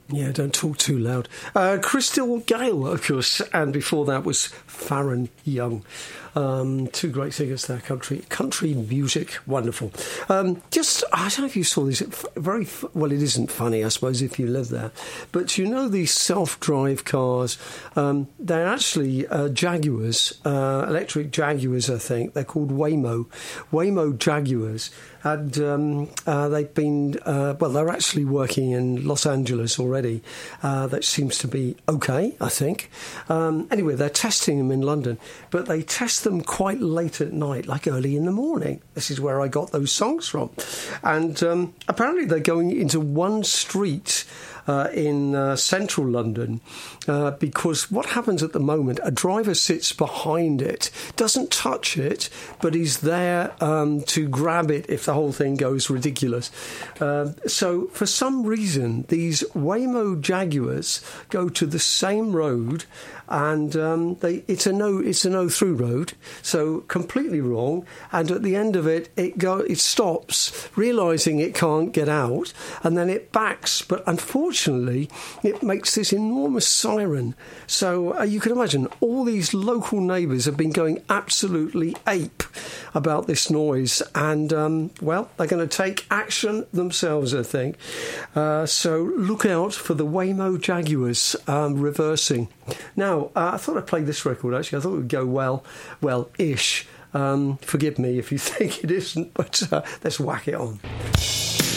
Yeah, don't talk too loud. Crystal Gale, of course, and before that was Farron Young. Two great singers there, country music, wonderful. I don't know if you saw this, well, it isn't funny, I suppose, if you live there, but you know these self-drive cars, they're actually Jaguars, electric Jaguars, I think. They're called Waymo Jaguars. And they've been, they're actually working in Los Angeles already. That seems to be okay, I think. Anyway, they're testing them in London, but they test them quite late at night, like early in the morning. This is where I got those songs from. And apparently they're going into one street in central London because what happens at the moment, a driver sits behind it, doesn't touch it, but he's there to grab it if the whole thing goes ridiculous. So for some reason, these Waymo Jaguars go to the same road, and it's a no through road, so completely wrong. And at the end of it, it stops, realising it can't get out, and then it backs. But unfortunately, it makes this enormous siren. So you can imagine all these local neighbours have been going absolutely ape about this noise, and they're going to take action themselves, I think. So look out for the Waymo Jaguars reversing. Now, I thought I'd play this record, actually. I thought it would go well-ish. Forgive me if you think it isn't, but let's whack it on.